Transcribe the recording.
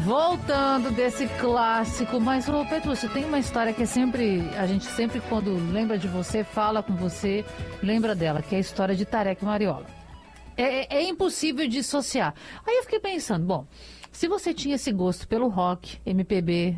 Voltando desse clássico, mas, ô Petrúcio, tem uma história que é sempre, a gente sempre quando lembra de você, fala com você, lembra dela, que é a história de Tareca e Mariola. É impossível dissociar. Aí eu fiquei pensando, bom, se você tinha esse gosto pelo rock, MPB,